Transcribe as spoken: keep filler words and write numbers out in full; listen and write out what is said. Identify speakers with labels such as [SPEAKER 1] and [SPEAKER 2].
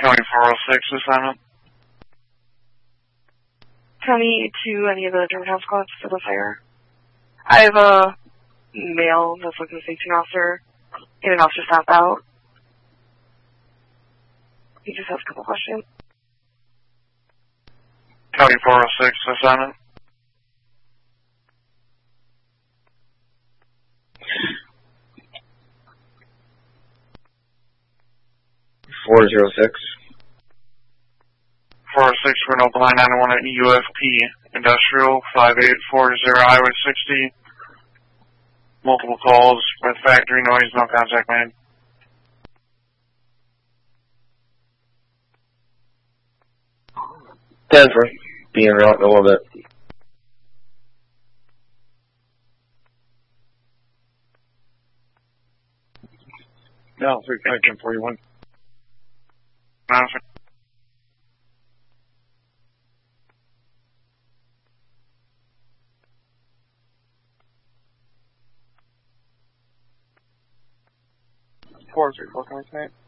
[SPEAKER 1] County four oh six assignment.
[SPEAKER 2] County to any of the Germantown squads for the fire. I have a male that's looking to speak to an officer. Get an officer stop out. He just has a couple questions.
[SPEAKER 1] County four oh six assignment.
[SPEAKER 3] four oh six.
[SPEAKER 1] four oh six for an open line nine one at U F P Industrial five eight four zero Highway sixty. Multiple calls with factory noise, no contact made.
[SPEAKER 3] Denver, being out in a little bit.
[SPEAKER 1] No, three five ten forty one. Master. Four three four, can we say it?